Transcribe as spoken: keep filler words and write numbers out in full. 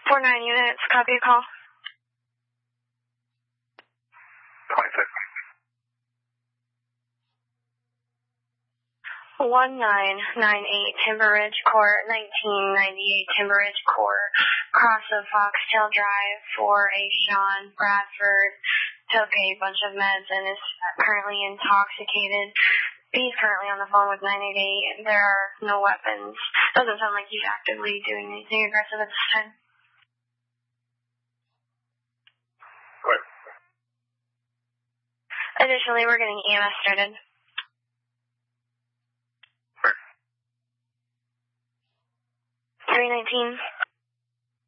four nine units, copy a call. twenty-six. one nine nine eight Timber Ridge Court, nineteen ninety-eight Timber Ridge Court, cross of Foxtail Drive for a Sean Bradford, took a bunch of meds and is currently intoxicated. He's currently on the phone with nine eight eight. There are no weapons. Doesn't sound like he's actively doing anything aggressive at this time. Right. Additionally, we're getting E M S started. three nineteen.